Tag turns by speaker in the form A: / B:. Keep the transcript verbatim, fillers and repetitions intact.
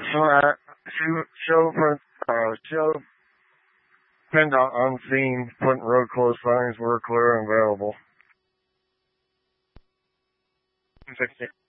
A: Flat, show, show, print, uh, show, pinned on unseen, putting road closed signs were clear and available.
B: sixty.